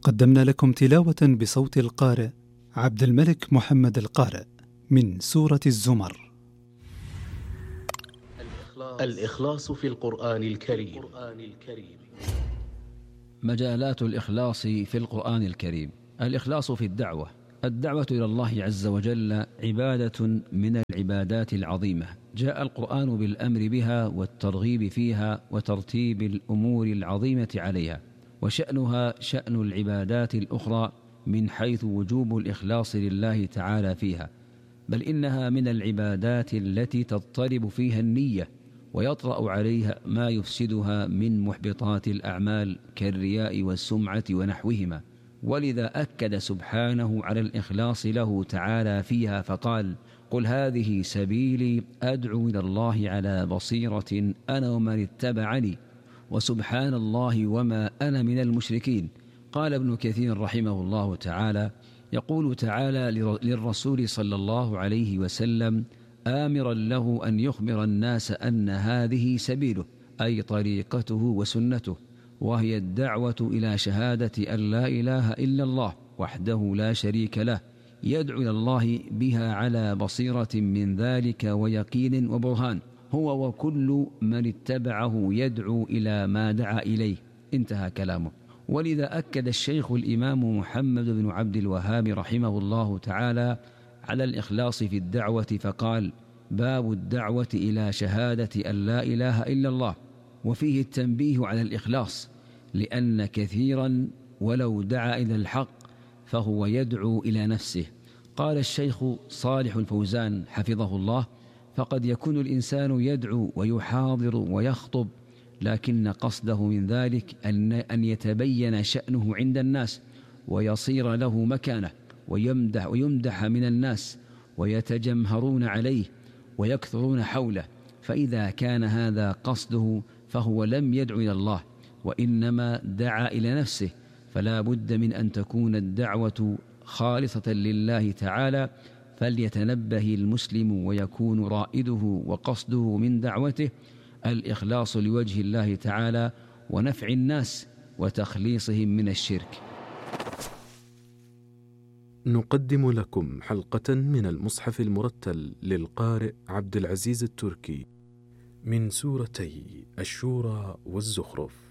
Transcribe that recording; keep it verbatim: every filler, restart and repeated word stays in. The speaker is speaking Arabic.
قدمنا لكم تلاوة بصوت القارئ عبد الملك محمد القارئ من سورة الزمر. الإخلاص في القرآن الكريم. مجالات الإخلاص في القرآن الكريم. الإخلاص في الدعوة. الدعوة إلى الله عز وجل عبادة من العبادات العظيمة، جاء القرآن بالأمر بها والترغيب فيها وترتيب الأمور العظيمة عليها، وشأنها شأن العبادات الأخرى من حيث وجوب الإخلاص لله تعالى فيها، بل إنها من العبادات التي تضطرب فيها النية ويطرأ عليها ما يفسدها من محبطات الأعمال كالرياء والسمعة ونحوهما. ولذا أكد سبحانه على الإخلاص له تعالى فيها فقال: قل هذه سبيلي أدعو إلى الله على بصيرة أنا ومن اتبعني وسبحان الله وما أنا من المشركين. قال ابن كثير رحمه الله تعالى: يقول تعالى للرسول صلى الله عليه وسلم آمرا له أن يخبر الناس أن هذه سبيله، أي طريقته وسنته، وهي الدعوة إلى شهادة أن لا إله إلا الله وحده لا شريك له، يدعو إلى الله بها على بصيرة من ذلك ويقين وبرهان، هو وكل من اتبعه يدعو إلى ما دعا إليه. انتهى كلامه. ولذا أكد الشيخ الإمام محمد بن عبد الوهاب رحمه الله تعالى على الإخلاص في الدعوة فقال: باب الدعوة إلى شهادة أن لا إله إلا الله. وفيه التنبيه على الإخلاص، لأن كثيرا ولو دعا إلى الحق فهو يدعو إلى نفسه. قال الشيخ صالح الفوزان حفظه الله: فقد يكون الإنسان يدعو ويحاضر ويخطب، لكن قصده من ذلك أن يتبين شأنه عند الناس ويصير له مكانة ويمدح, ويمدح من الناس ويتجمهرون عليه ويكثرون حوله، فإذا كان هذا قصده فهو لم يدعو إلى الله وإنما دعا إلى نفسه. فلا بد من أن تكون الدعوة خالصة لله تعالى، فليتنبه المسلم ويكون رائده وقصده من دعوته الإخلاص لوجه الله تعالى ونفع الناس وتخليصهم من الشرك. نقدم لكم حلقة من المصحف المرتل للقارئ عبد العزيز التركي من سورتي الشورى والزخرف.